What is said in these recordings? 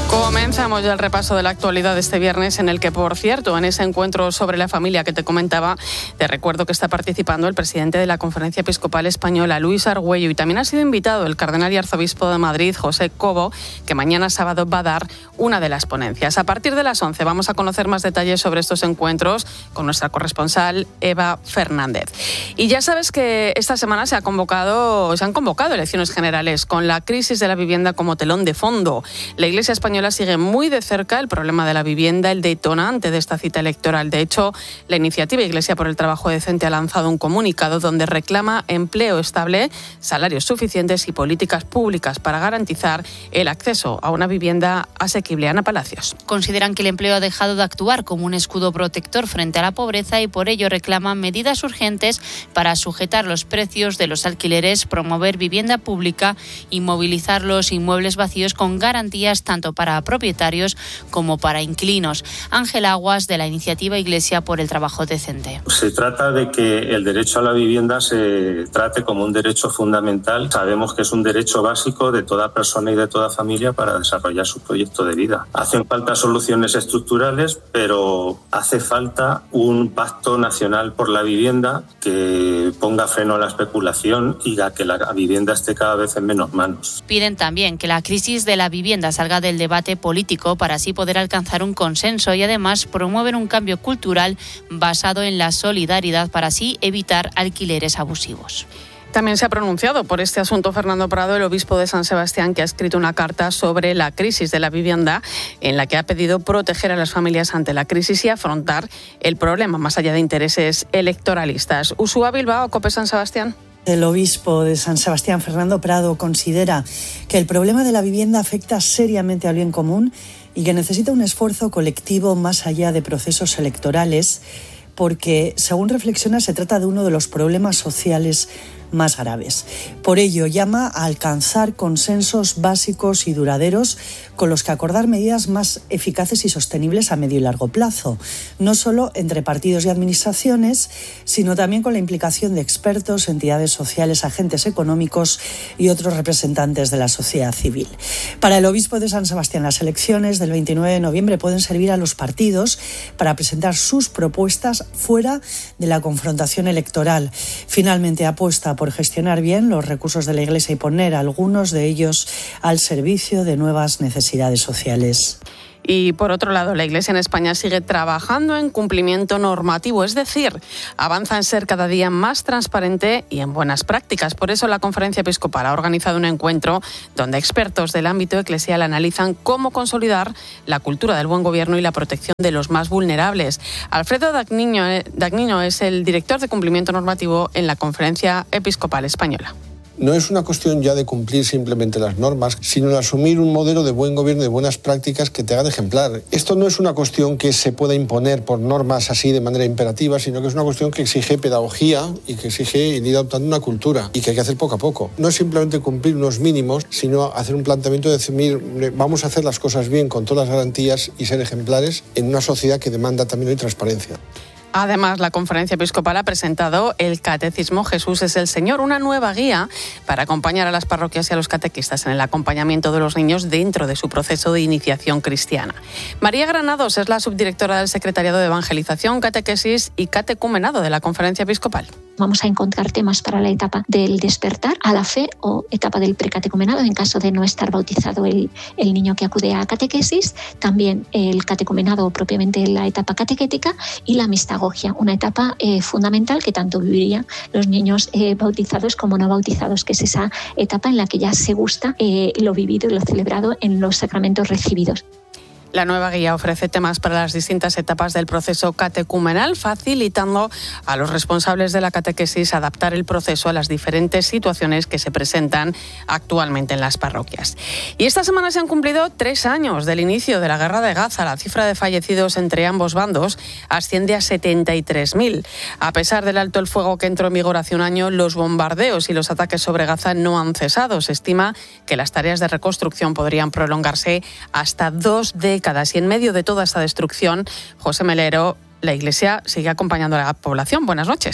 Comenzamos ya el repaso de la actualidad de este viernes, en el que, por cierto, en ese encuentro sobre la familia que te comentaba, te recuerdo que está participando el presidente de la Conferencia Episcopal Española, Luis Argüello, y también ha sido invitado el cardenal y arzobispo de Madrid, José Cobo, que mañana sábado va a dar una de las ponencias. A partir de las 11 vamos a conocer más detalles sobre estos encuentros con nuestra corresponsal Eva Fernández. Y ya sabes que esta semana se han convocado elecciones generales con la crisis de la vivienda como telón de fondo. La Iglesia española sigue muy de cerca el problema de la vivienda, el detonante de esta cita electoral. De hecho, la iniciativa Iglesia por el Trabajo Decente ha lanzado un comunicado donde reclama empleo estable, salarios suficientes y políticas públicas para garantizar el acceso a una vivienda asequible. Ana Palacios. Consideran que el empleo ha dejado de actuar como un escudo protector frente a la pobreza y por ello reclaman medidas urgentes para sujetar los precios de los alquileres, promover vivienda pública y movilizar los inmuebles vacíos con garantías tanto para propietarios como para inquilinos. Ángel Aguas, de la iniciativa Iglesia por el Trabajo Decente. Se trata de que el derecho a la vivienda se trate como un derecho fundamental. Sabemos que es un derecho básico de toda persona y de toda familia para desarrollar su proyecto de vida. Hacen falta soluciones estructurales, pero hace falta un pacto nacional por la vivienda que ponga freno a la especulación y a que la vivienda esté cada vez en menos manos. Piden también que la crisis de la vivienda salga del debate político para así poder alcanzar un consenso y además promover un cambio cultural basado en la solidaridad para así evitar alquileres abusivos. También se ha pronunciado por este asunto Fernando Prado, el obispo de San Sebastián, que ha escrito una carta sobre la crisis de la vivienda en la que ha pedido proteger a las familias ante la crisis y afrontar el problema más allá de intereses electoralistas. Usúa Bilbao, COPE San Sebastián. El obispo de San Sebastián, Fernando Prado, considera que el problema de la vivienda afecta seriamente al bien común y que necesita un esfuerzo colectivo más allá de procesos electorales, porque, según reflexiona, se trata de uno de los problemas sociales más graves. Por ello, llama a alcanzar consensos básicos y duraderos con los que acordar medidas más eficaces y sostenibles a medio y largo plazo, no solo entre partidos y administraciones, sino también con la implicación de expertos, entidades sociales, agentes económicos y otros representantes de la sociedad civil. Para el obispo de San Sebastián, las elecciones del 29 de noviembre pueden servir a los partidos para presentar sus propuestas fuera de la confrontación electoral. Finalmente, apuesta por gestionar bien los recursos de la Iglesia y poner algunos de ellos al servicio de nuevas necesidades sociales. Y por otro lado, la Iglesia en España sigue trabajando en cumplimiento normativo, es decir, avanza en ser cada día más transparente y en buenas prácticas. Por eso la Conferencia Episcopal ha organizado un encuentro donde expertos del ámbito eclesial analizan cómo consolidar la cultura del buen gobierno y la protección de los más vulnerables. Alfredo Dagniño es el director de cumplimiento normativo en la Conferencia Episcopal Española. No es una cuestión ya de cumplir simplemente las normas, sino de asumir un modelo de buen gobierno, de buenas prácticas que te hagan ejemplar. Esto no es una cuestión que se pueda imponer por normas así de manera imperativa, sino que es una cuestión que exige pedagogía y que exige ir adoptando una cultura y que hay que hacer poco a poco. No es simplemente cumplir unos mínimos, sino hacer un planteamiento de decir, vamos a hacer las cosas bien con todas las garantías y ser ejemplares en una sociedad que demanda también hoy transparencia. Además, la Conferencia Episcopal ha presentado el Catecismo Jesús es el Señor, una nueva guía para acompañar a las parroquias y a los catequistas en el acompañamiento de los niños dentro de su proceso de iniciación cristiana. María Granados es la subdirectora del Secretariado de Evangelización, Catequesis y Catecumenado de la Conferencia Episcopal. Vamos a encontrar temas para la etapa del despertar a la fe o etapa del precatecumenado en caso de no estar bautizado el niño que acude a catequesis, también el catecumenado propiamente la etapa catequética y la mistagogia, una etapa fundamental que tanto vivirían los niños bautizados como no bautizados, que es esa etapa en la que ya se gusta lo vivido y lo celebrado en los sacramentos recibidos. La nueva guía ofrece temas para las distintas etapas del proceso catecumenal, facilitando a los responsables de la catequesis adaptar el proceso a las diferentes situaciones que se presentan actualmente en las parroquias. Y esta semana se han cumplido 3 años del inicio de la guerra de Gaza. La cifra de fallecidos entre ambos bandos asciende a 73.000. A pesar del alto el fuego que entró en vigor hace un año, los bombardeos y los ataques sobre Gaza no han cesado. Se estima que las tareas de reconstrucción podrían prolongarse hasta 2 décadas. Y en medio de toda esta destrucción, José Melero, la Iglesia sigue acompañando a la población. Buenas noches.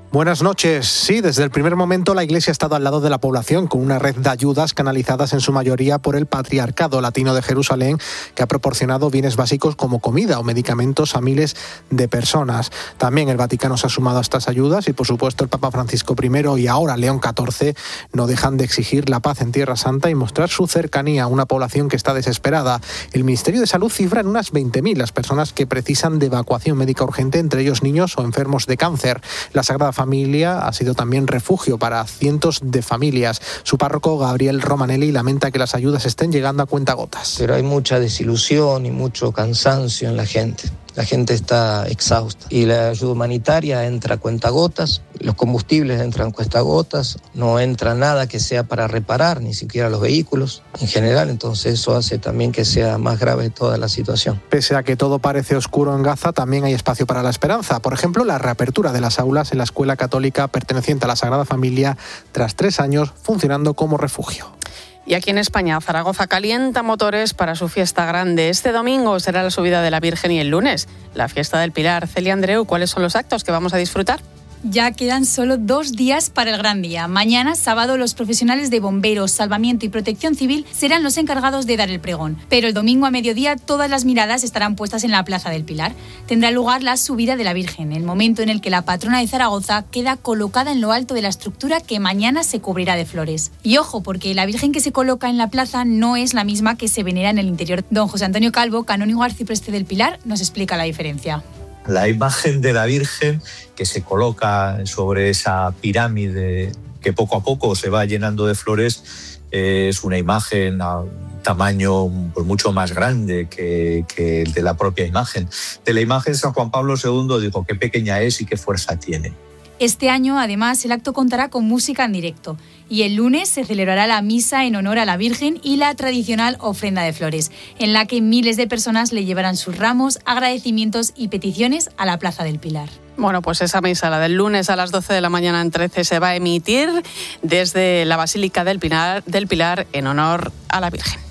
Buenas noches. Sí, desde el primer momento la Iglesia ha estado al lado de la población con una red de ayudas canalizadas en su mayoría por el Patriarcado Latino de Jerusalén, que ha proporcionado bienes básicos como comida o medicamentos a miles de personas. También el Vaticano se ha sumado a estas ayudas y, por supuesto, el Papa Francisco I y ahora León XIV no dejan de exigir la paz en Tierra Santa y mostrar su cercanía a una población que está desesperada. El Ministerio de Salud cifra en unas 20.000 las personas que precisan de evacuación médica urgente, entre ellos niños o enfermos de cáncer. La Sagrada Familia ha sido también refugio para cientos de familias. Su párroco, Gabriel Romanelli, lamenta que las ayudas estén llegando a cuentagotas. Pero hay mucha desilusión y mucho cansancio en la gente. La gente está exhausta y la ayuda humanitaria entra a cuentagotas, los combustibles entran a cuentagotas, no entra nada que sea para reparar, ni siquiera los vehículos en general, entonces eso hace también que sea más grave toda la situación. Pese a que todo parece oscuro en Gaza, también hay espacio para la esperanza. Por ejemplo, la reapertura de las aulas en la escuela católica perteneciente a la Sagrada Familia tras 3 años funcionando como refugio. Y aquí en España, Zaragoza calienta motores para su fiesta grande. Este domingo será la subida de la Virgen y el lunes la fiesta del Pilar. Celia Andreu, ¿cuáles son los actos que vamos a disfrutar? Ya quedan solo 2 días para el gran día. Mañana, sábado, los profesionales de bomberos, salvamiento y protección civil serán los encargados de dar el pregón. Pero el domingo a mediodía todas las miradas estarán puestas en la Plaza del Pilar. Tendrá lugar la subida de la Virgen, el momento en el que la patrona de Zaragoza queda colocada en lo alto de la estructura que mañana se cubrirá de flores. Y ojo, porque la Virgen que se coloca en la plaza no es la misma que se venera en el interior. Don José Antonio Calvo, canónigo arcipreste del Pilar, nos explica la diferencia. La imagen de la Virgen que se coloca sobre esa pirámide que poco a poco se va llenando de flores es una imagen a tamaño pues, mucho más grande que el de la propia imagen. De la imagen San Juan Pablo II dijo qué pequeña es y qué fuerza tiene. Este año, además, el acto contará con música en directo y el lunes se celebrará la misa en honor a la Virgen y la tradicional ofrenda de flores, en la que miles de personas le llevarán sus ramos, agradecimientos y peticiones a la Plaza del Pilar. Bueno, pues esa misa, la del lunes a las 12 de la mañana en 13, se va a emitir desde la Basílica del Pilar en honor a la Virgen.